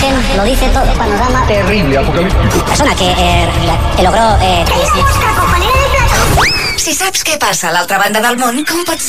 imagen lo dice todo. Panorama Terrible, apocalíptico. persona que logró... Ella és la cojonera del plató. Si saps què passa a l'altra banda del món, com pots